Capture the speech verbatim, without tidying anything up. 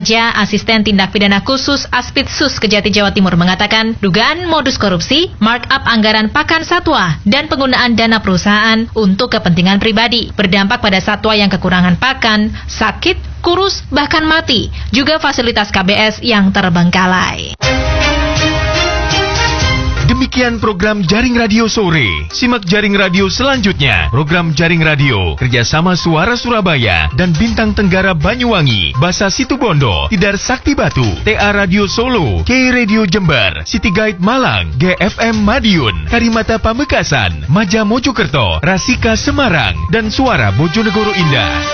Ja, Asisten Tindak Pidana Khusus Aspidsus Kejati Jawa Timur mengatakan dugaan modus korupsi, markup anggaran pakan satwa, dan penggunaan dana perusahaan untuk kepentingan pribadi berdampak pada satwa yang kekurangan pakan, sakit, kurus, bahkan mati, juga fasilitas K B S yang terbengkalai. Demikian program Jaring Radio Sore. Simak Jaring Radio selanjutnya. Program Jaring Radio kerjasama Suara Surabaya dan Bintang Tenggara Banyuwangi, Basa Situbondo, Tidar Sakti Batu, T A Radio Solo, K Radio Jember, City Guide Malang, G F M Madiun, Karimata Pamekasan, Maja Mojokerto, Rasika Semarang, dan Suara Bojonegoro Indah.